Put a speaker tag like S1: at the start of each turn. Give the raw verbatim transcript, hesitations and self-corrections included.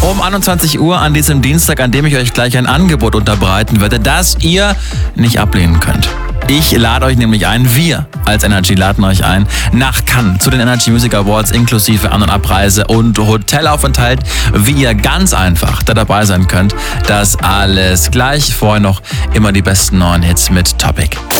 S1: Um einundzwanzig Uhr an diesem Dienstag, an dem ich euch gleich ein Angebot unterbreiten werde, das ihr nicht ablehnen könnt. Ich lade euch nämlich ein, wir als Energy laden euch ein, nach Cannes zu den Energy Music Awards inklusive An- und Abreise und Hotelaufenthalt, wie ihr ganz einfach da dabei sein könnt. Das alles gleich, vorher noch immer die besten neuen Hits mit Topic.